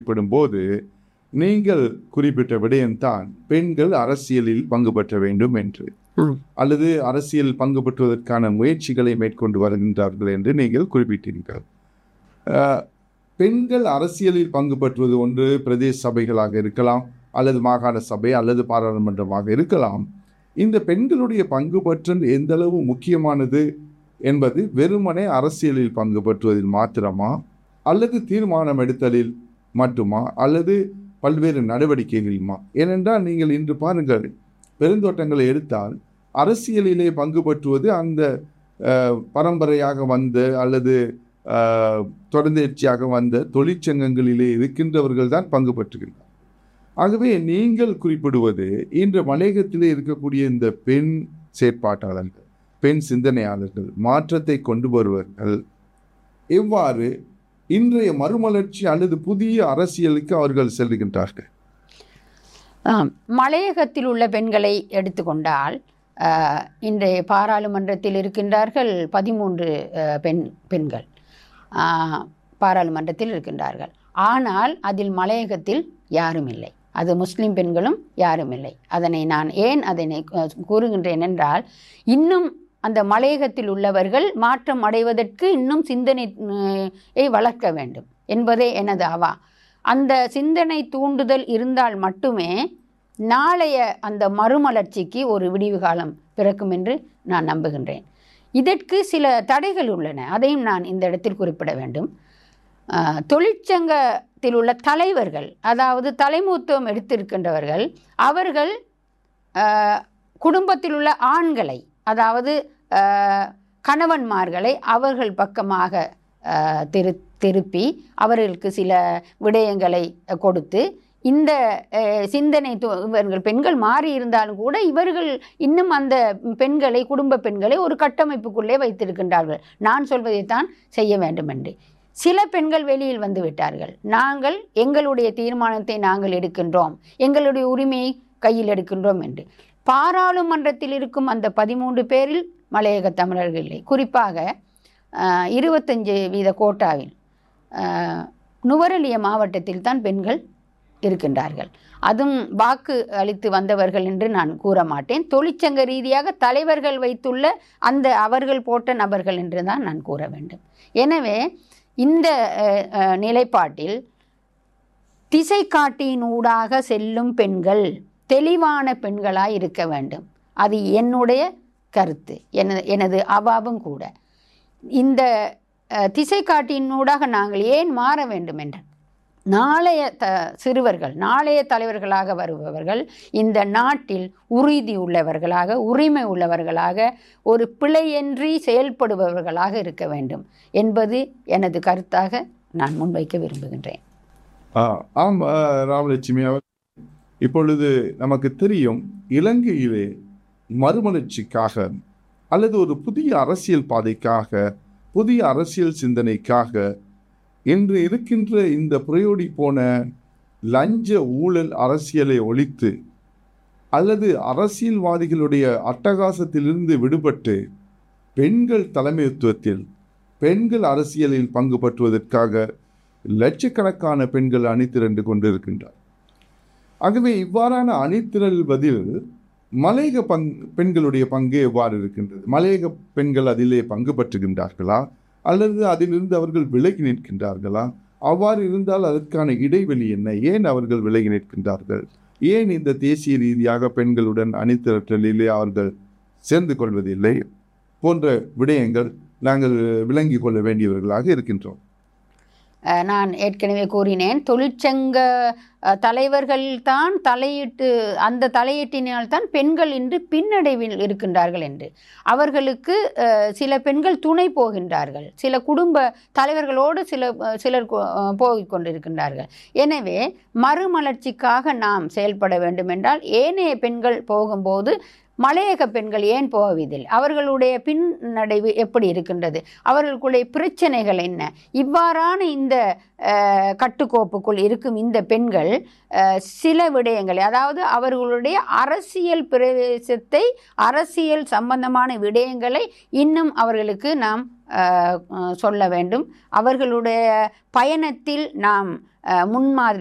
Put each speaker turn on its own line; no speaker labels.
போது நீங்கள் குறிப்பிட்ட விடயம்தான் பெண்கள் அரசியலில் பங்கு பெற்ற வேண்டும் என்று, அல்லது அரசியல் பங்கு பெற்றுவதற்கான முயற்சிகளை மேற்கொண்டு வருகின்றார்கள் என்று நீங்கள் குறிப்பிட்டீர்கள். பெண்கள் அரசியலில் பங்கு பெற்றுவது ஒன்று பிரதேச சபைகளாக இருக்கலாம், அல்லது மாகாண சபை, அல்லது பாராளுமன்றமாக இருக்கலாம். இந்த பெண்களுடைய பங்கு பற்றல் எந்த அளவு முக்கியமானது என்பது வெறுமனே அரசியலில் பங்கு பெற்றுவதில் மாத்திரமா, அல்லது தீர்மானம் எடுத்தலில் மட்டுமா, அல்லது பல்வேறு நடவடிக்கைகளுமா? ஏனென்றால் நீங்கள் இன்று பாருங்கள், பெருந்தோட்டங்களை எடுத்தால் அரசியலிலே பங்கு பற்றுவது அந்த பரம்பரையாக வந்த அல்லது தொடர்ந்தேர்ச்சியாக வந்த தொழிற்சங்கங்களிலே இருக்கின்றவர்கள் தான் பங்கு பற்றுகின்றனர். ஆகவே நீங்கள் குறிப்பிடுவது இன்று மலையகத்திலே இருக்கக்கூடிய இந்த பெண் செயற்பாட்டாளர்கள், பெண் சிந்தனையாளர்கள், மாற்றத்தை கொண்டு வருவர்கள் எவ்வாறு இன்றைய மறுமலர்ச்சி அல்லது புதிய அரசியலுக்கு அவர்கள் செல்கின்றார்கள்?
மலையகத்தில் உள்ள பெண்களை எடுத்துக்கொண்டால் இன்றைய பாராளுமன்றத்தில் இருக்கின்றார்கள் 13 பெண்கள் பாராளுமன்றத்தில் இருக்கின்றார்கள். ஆனால் அதில் மலையகத்தில் யாரும் இல்லை, அது முஸ்லிம் பெண்களும் யாரும் இல்லை. நான் ஏன் அதனை கூறுகின்றேன் என்றால், இன்னும் அந்த மலையகத்தில் உள்ளவர்கள் மாற்றம் அடைவதற்கு இன்னும் சிந்தனையை வளர்க்க வேண்டும் என்பதே எனது அவா. அந்த சிந்தனை தூண்டுதல் இருந்தால் மட்டுமே நாளைய அந்த மறுமலர்ச்சிக்கு ஒரு விடிவு காலம் பிறக்கும் என்று நான் நம்புகின்றேன். இதற்கு சில தடைகள் உள்ளன, அதையும் நான் இந்த இடத்தில் குறிப்பிட வேண்டும். தொழிற்சங்கத்தில் உள்ள தலைவர்கள், அதாவது தலைமூத்துவம் எடுத்திருக்கின்றவர்கள், அவர்கள் குடும்பத்தில் உள்ள ஆண்களை, அதாவது கணவன்மார்களை அவர்கள் பக்கமாக திருப்பி அவர்களுக்கு சில விடயங்களை கொடுத்து, இந்த சிந்தனை இவர்கள் பெண்கள் மாறி இருந்தாலும் கூட இவர்கள் இன்னும் அந்த பெண்களை, குடும்ப பெண்களை ஒரு கட்டமைப்புக்குள்ளே வைத்திருக்கின்றார்கள். நான் சொல்வதைத்தான் செய்ய வேண்டும் என்று. சில பெண்கள் வெளியில் வந்து விட்டார்கள். நாங்கள் எங்களுடைய தீர்மானத்தை நாங்கள் எடுக்கின்றோம், எங்களுடைய உரிமையை கையில் எடுக்கின்றோம் என்று. பாராளுமன்றத்தில் இருக்கும் அந்த 13 பேரில் மலையக தமிழர்கள் இல்லை. குறிப்பாக 25% கோட்டாவில் நுவரெலியா மாவட்டத்தில் தான் பெண்கள் இருக்கின்றார்கள். அதுவும் வாக்கு அளித்து வந்தவர்கள் என்று நான் கூற மாட்டேன். தொழிற்சங்க ரீதியாக தலைவர்கள் வைத்துள்ள அந்த அவர்கள் போட்ட நபர்கள் என்று தான் நான் கூற வேண்டும். எனவே இந்த நிலைப்பாட்டில் திசை காட்டியினூடாக செல்லும் பெண்கள் தெளிவான பெண்களாய் இருக்க வேண்டும். அது என்னுடைய கருத்து, எனது அவாவும் கூட. இந்த திசை காட்டியினூடாக நாங்கள் ஏன் மாற வேண்டும் என்ற நாளைய சிறுவர்கள், நாளைய தலைவர்களாக வருபவர்கள் இந்த நாட்டில் உறுதி உள்ளவர்களாக, உரிமை உள்ளவர்களாக, ஒரு பிழையின்றி செயல்படுபவர்களாக இருக்க வேண்டும் என்பது எனது கருத்தாக நான் முன்வைக்க விரும்புகின்றேன்.
ஆம் ராமலட்சுமி அவர், இப்பொழுது நமக்கு தெரியும், இலங்கையிலே மறுமலர்ச்சிக்காக அல்லது ஒரு புதிய அரசியல் பாதைக்காக, புதிய அரசியல் சிந்தனைக்காக இன்று இருக்கின்ற இந்த புரையோடி போன லஞ்ச ஊழல் அரசியலை ஒழித்து, அல்லது அரசியல்வாதிகளுடைய அட்டகாசத்திலிருந்து விடுபட்டு பெண்கள் தலைமைத்துவத்தில், பெண்கள் அரசியலில் பங்கு பற்றுவதற்காக லட்சக்கணக்கான பெண்கள் அணிதிரண்டு கொண்டிருக்கின்றார். ஆகவே இவ்வாறான அணிதிரள்வதில் மலையக பெண்களுடைய பங்கு எவ்வாறு இருக்கின்றது? மலையக பெண்கள் அதிலே பங்கு பற்றுகின்றார்களா, அல்லது அதிலிருந்து அவர்கள் விலகி நிற்கின்றார்களா? அவ்வாறு இருந்தால் அதற்கான இடைவெளி என்ன? ஏன் அவர்கள் விலகி நிற்கின்றார்கள்? ஏன் இந்த தேசிய ரீதியாக பெண்களுடன் அணிதிரட்டலிலே அவர்கள் சேர்ந்து கொள்வதில்லை? போன்ற விடயங்கள் நாங்கள் விளங்கி கொள்ள வேண்டியவர்களாக இருக்கின்றோம்.
நான் ஏற்கனவே கூறினேன், தொழிற்சங்க தலைவர்கள் தான் தலையிட்டு, அந்த தலையீட்டினால் தான் பெண்கள் இன்று பின்னடைவில் இருக்கின்றார்கள் என்று. அவர்களுக்கு சில பெண்கள் துணை போகின்றார்கள், சில குடும்ப தலைவர்களோடு சிலர் போகிக் கொண்டிருக்கின்றார்கள். எனவே மறுமலர்ச்சிக்காக நாம் செயல்பட வேண்டும் என்றால் ஏனைய பெண்கள் போகும்போது மலையக பெண்கள் ஏன் போவதில்லை? அவர்களுடைய பின்னடைவு எப்படி இருக்கின்றது? அவர்களுடைய பிரச்சனைகள் என்ன? இவ்வாறான இந்த கட்டுக்கோப்புக்குள் இருக்கும் இந்த பெண்கள் சில விடயங்களை, அதாவது அவர்களுடைய அரசியல் பிரவேசத்தை, அரசியல் சம்பந்தமான விடயங்களை இன்னும் அவர்களுக்கு நாம் சொல்ல வேண்டும். அவர்களுடைய பயணத்தில் நாம் முன்மாதிரி